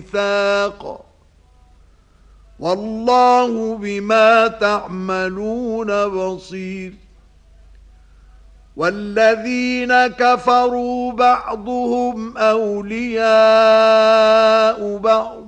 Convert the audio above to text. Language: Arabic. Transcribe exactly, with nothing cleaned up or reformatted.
ميثاق والله بما تعملون بصير والذين كفروا بعضهم أولياء بعض